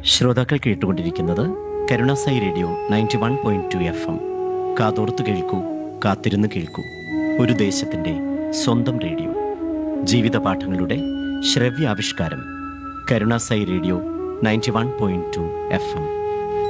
ശ്രോതാക്കൾ കേട്ടുകൊണ്ടിരിക്കുന്നത് Karunasai radio 91.2 FM. കാതോർത്തു കേൾക്കൂ, കാത്തിരുന്ന് കേൾക്കൂ. ഒരു ദേശത്തിൻ്റെ സ്വന്തം റേഡിയോ. ജീവിത പാഠങ്ങളുടെ ശ്രവ്യാവിഷ്കാരം. Karunasai radio 91.2 FM.